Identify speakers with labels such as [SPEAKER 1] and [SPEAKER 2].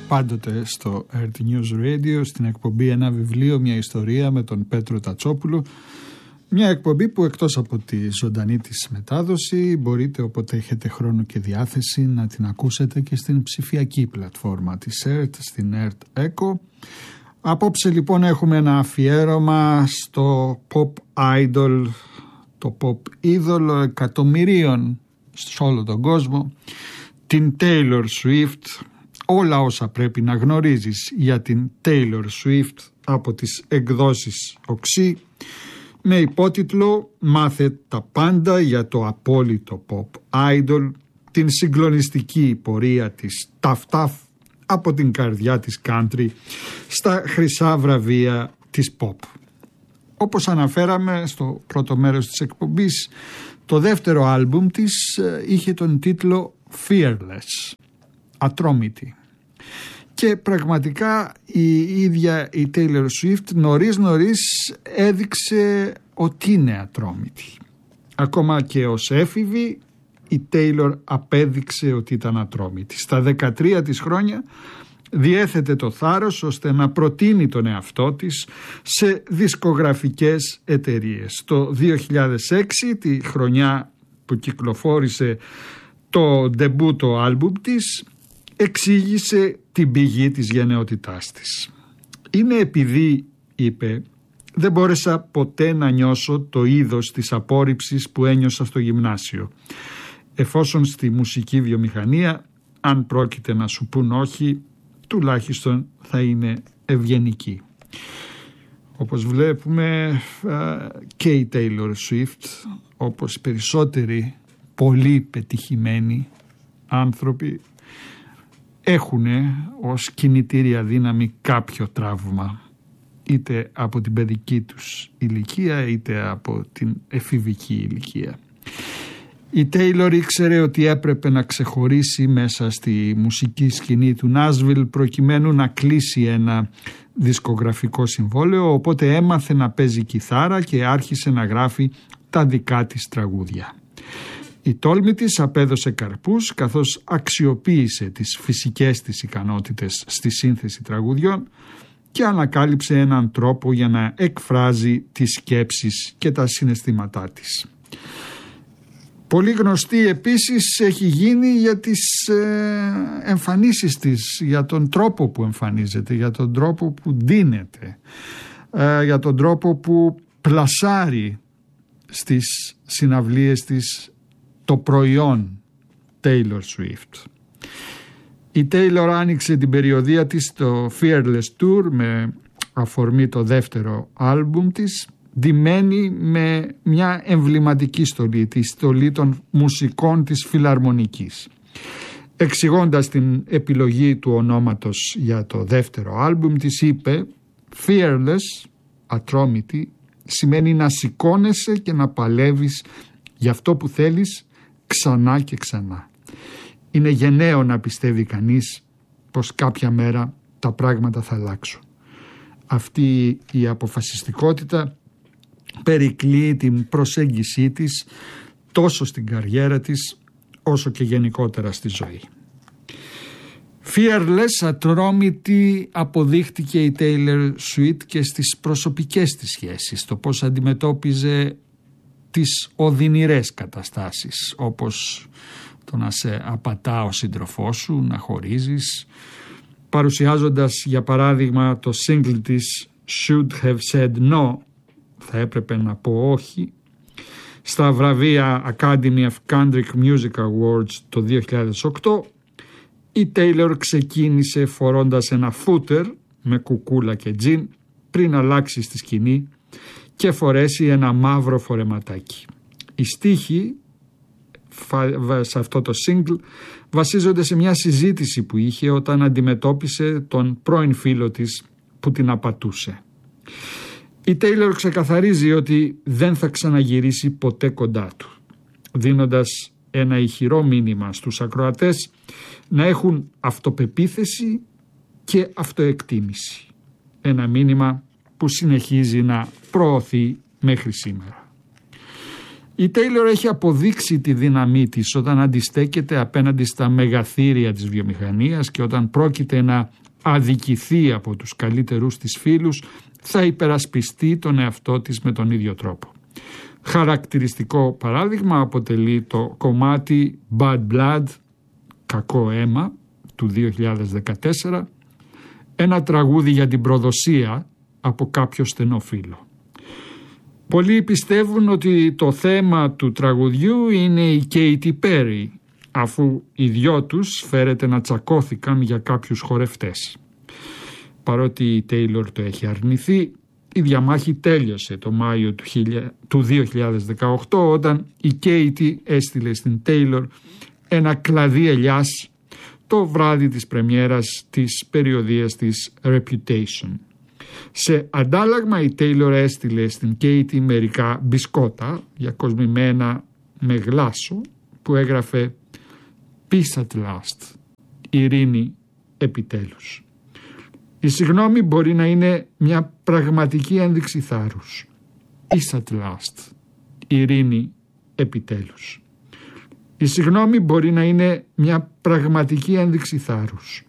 [SPEAKER 1] πάντοτε στο RT News Radio, στην εκπομπή «Ένα βιβλίο, μια ιστορία» με τον Πέτρο Τατσόπουλο. Μια εκπομπή που εκτός από τη ζωντανή της μετάδοση μπορείτε όποτε έχετε χρόνο και διάθεση να την ακούσετε και στην ψηφιακή πλατφόρμα της ΕΡΤ, στην ΕΡΤ Echo. Απόψε λοιπόν έχουμε ένα αφιέρωμα στο pop idol, το pop είδωλο εκατομμυρίων σε όλο τον κόσμο, την Taylor Swift. Όλα όσα πρέπει να γνωρίζεις για την Taylor Swift από τις εκδόσεις Οξύ, με υπότιτλο «Μάθε τα πάντα για το απόλυτο pop idol», την συγκλονιστική πορεία της ταφ-ταφ από την καρδιά της country στα χρυσά βραβεία της pop. Όπως αναφέραμε στο πρώτο μέρος της εκπομπής, το δεύτερο άλμπουμ της είχε τον τίτλο Fearless, ατρόμητη. Και πραγματικά η ίδια η Taylor Swift νωρίς έδειξε ότι είναι ατρόμητη. Ακόμα και ως έφηβη η Taylor απέδειξε ότι ήταν ατρόμητη. Στα 13 της χρόνια διέθετε το θάρρος ώστε να προτείνει τον εαυτό της σε δισκογραφικές εταιρείες. Το 2006, τη χρονιά που κυκλοφόρησε το ντεμπούτο άλμπουμ της, εξήγησε την πηγή της γενναιότητάς της. «Είναι επειδή», είπε, «δεν μπόρεσα ποτέ να νιώσω το είδος της απόρριψης που ένιωσα στο γυμνάσιο. Εφόσον στη μουσική βιομηχανία, αν πρόκειται να σου πούν όχι, τουλάχιστον θα είναι ευγενική». Όπως βλέπουμε και η Taylor Swift, όπως οι περισσότεροι πολύ πετυχημένοι άνθρωποι, έχουν ως κινητήρια δύναμη κάποιο τραύμα, είτε από την παιδική τους ηλικία είτε από την εφηβική ηλικία. Η Taylor ήξερε ότι έπρεπε να ξεχωρίσει μέσα στη μουσική σκηνή του Νάσβιλ προκειμένου να κλείσει ένα δισκογραφικό συμβόλαιο, οπότε έμαθε να παίζει κιθάρα και άρχισε να γράφει τα δικά της τραγούδια. Η τόλμη της απέδωσε καρπούς καθώς αξιοποίησε τις φυσικές της ικανότητες στη σύνθεση τραγουδιών και ανακάλυψε έναν τρόπο για να εκφράζει τις σκέψεις και τα συναισθήματά της. Πολύ γνωστή επίσης έχει γίνει για τις εμφανίσεις της, για τον τρόπο που εμφανίζεται, για τον τρόπο που ντύνεται, για τον τρόπο που πλασάρει στις συναυλίες της το προϊόν Taylor Swift. Η Taylor άνοιξε την περιοδεία της στο Fearless Tour με αφορμή το δεύτερο άλμπουμ της, ντυμένη με μια εμβληματική στολή, τη στολή των μουσικών της φιλαρμονικής. Εξηγώντας την επιλογή του ονόματος για το δεύτερο άλμπουμ της, είπε «Fearless, ατρόμητη, σημαίνει να σηκώνεσαι και να παλεύεις για αυτό που θέλεις ξανά και ξανά. Είναι γενναίο να πιστεύει κανείς πως κάποια μέρα τα πράγματα θα αλλάξουν». Αυτή η αποφασιστικότητα περικλεί την προσέγγισή της τόσο στην καριέρα της όσο και γενικότερα στη ζωή. Fearless, ατρόμητη, αποδείχτηκε η Taylor Swift και στις προσωπικές της σχέσεις, το πώς αντιμετώπιζε τις οδυνηρές καταστάσεις, όπως το να σε απατά ο σύντροφός σου, να χωρίζεις, παρουσιάζοντας για παράδειγμα το single της Should Have Said No, θα έπρεπε να πω όχι, στα βραβεία Academy of Country Music Awards το 2008. Η Taylor ξεκίνησε φορώντας ένα φούτερ με κουκούλα και τζιν πριν αλλάξει στη σκηνή και φορέσει ένα μαύρο φορεματάκι. Οι στίχοι σε αυτό το single βασίζονται σε μια συζήτηση που είχε όταν αντιμετώπισε τον πρώην φίλο της που την απατούσε. Η Taylor ξεκαθαρίζει ότι δεν θα ξαναγυρίσει ποτέ κοντά του, δίνοντας ένα ηχηρό μήνυμα στους ακροατές να έχουν αυτοπεποίθηση και αυτοεκτίμηση. Ένα μήνυμα που συνεχίζει να προωθεί μέχρι σήμερα. Η Τέιλορ έχει αποδείξει τη δύναμή της όταν αντιστέκεται απέναντι στα μεγαθύρια της βιομηχανίας και όταν πρόκειται να αδικηθεί από τους καλύτερους της φίλους, θα υπερασπιστεί τον εαυτό της με τον ίδιο τρόπο. Χαρακτηριστικό παράδειγμα αποτελεί το κομμάτι Bad Blood, κακό αίμα, του 2014, ένα τραγούδι για την προδοσία από κάποιο στενό φίλο. Πολλοί πιστεύουν ότι το θέμα του τραγουδιού είναι η Katy Perry, αφού οι δυο τους φέρεται να τσακώθηκαν για κάποιους χορευτές. Παρότι η Taylor το έχει αρνηθεί, η διαμάχη τέλειωσε το Μάιο του 2018 όταν η Katy έστειλε στην Taylor ένα κλαδί ελιάς το βράδυ της πρεμιέρας της περιοδίας της Reputation. Σε αντάλλαγμα η Taylor έστειλε στην Katy μερικά μπισκότα διακοσμημένα με γλάσο που έγραφε «Peace at last», ειρήνη επιτέλους. Η συγγνώμη μπορεί να είναι μια πραγματική ένδειξη θάρρους. Peace at last, ειρήνη επιτέλους. Η συγγνώμη μπορεί να είναι μια πραγματική ένδειξη θάρρους.